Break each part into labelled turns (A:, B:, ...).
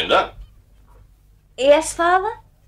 A: Brenda?
B: Yes, Father?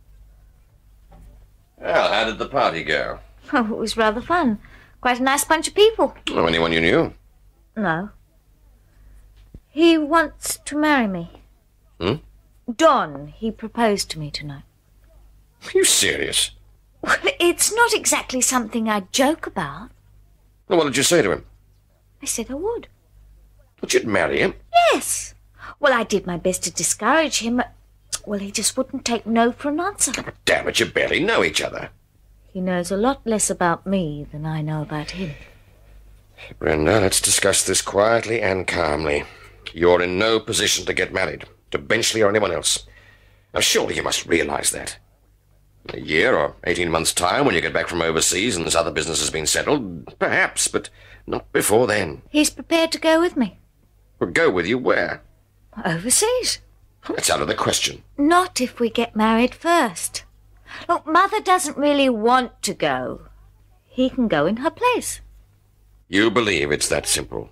A: Well, how did the party go?
B: Oh, it was rather fun. Quite a nice bunch of people.
A: Oh, anyone you knew?
B: No. He wants to marry me. Don, he proposed to me tonight.
A: Are you serious?
B: Well, it's not exactly something I joke about.
A: Well, what did you say to him?
B: I said I would.
A: That you'd marry him?
B: Yes. Well, I did my best to discourage him. Well, he just wouldn't take no for an answer.
A: Damn it, you barely know each other.
B: He knows a lot less about me than I know about him.
A: Brenda, let's discuss this quietly and calmly. You're in no position to get married, to Benchley or anyone else. Now, surely you must realize that. In a year or 18 months' time, when you get back from overseas and this other business has been settled, perhaps, but not before then.
B: He's prepared to go with me.
A: Well, go with you where?
B: Overseas.
A: That's out of the question.
B: Not if we get married first. Look, Mother doesn't really want to go. He can go in her place.
A: You believe it's that simple?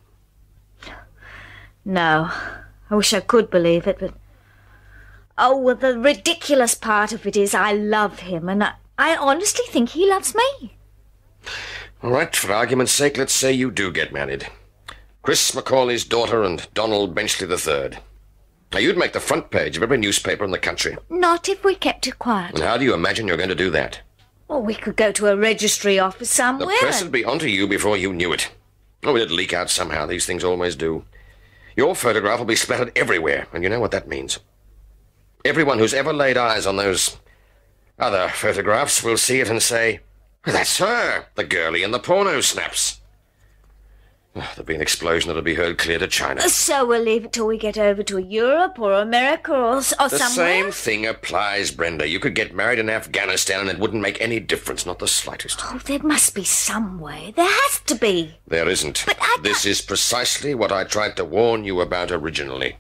B: No. I wish I could believe it, but... Oh, well, the ridiculous part of it is I love him, and I honestly think he loves me.
A: All right, for argument's sake, let's say you do get married. Chris Macaulay's daughter and Donald Benchley III. Now, you'd make the front page of every newspaper in the country.
B: Not if we kept it quiet.
A: And how do you imagine you're going to do that?
B: Well, we could go to a registry office somewhere.
A: The press would be onto you before you knew it. Oh, it'd leak out somehow. These things always do. Your photograph will be splattered everywhere, and you know what that means. Everyone who's ever laid eyes on those other photographs will see it and say, "That's her, the girlie in the porno snaps." There'll be an explosion that'll be heard clear to China.
B: So we'll leave it till we get over to Europe or America or somewhere?
A: The same thing applies, Brenda. You could get married in Afghanistan and it wouldn't make any difference, not the slightest.
B: Oh, there must be some way. There has to be.
A: There isn't.
B: But
A: This is precisely what I tried to warn you about originally.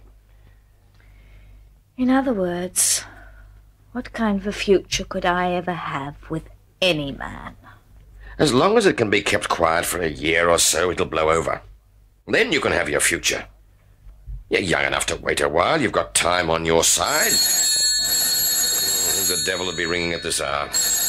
B: In other words, what kind of a future could I ever have with any man?
A: As long as it can be kept quiet for a year or so, it'll blow over. Then you can have your future. You're young enough to wait a while. You've got time on your side. The devil will be ringing at this hour.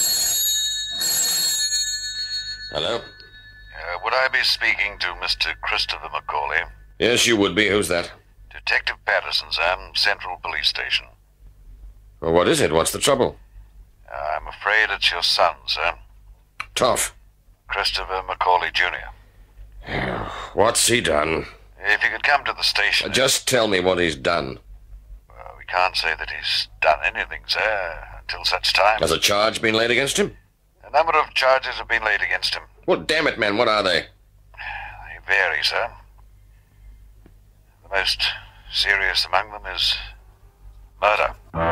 A: Hello?
C: Would I be speaking to Mr. Christopher Macaulay?
A: Yes, you would be. Who's that?
C: Detective Patterson, sir, Central Police Station.
A: Well, what is it? What's the trouble?
C: I'm afraid it's your son, sir.
A: Tough.
C: Christopher Macaulay, Jr.
A: What's he done?
C: If you could come to the station...
A: Just tell me what he's done.
C: Well, we can't say that he's done anything, sir, until such time.
A: Has a charge been laid against him?
C: A number of charges have been laid against him.
A: Well, damn it, man, what are they?
C: They vary, sir. The most serious among them is murder.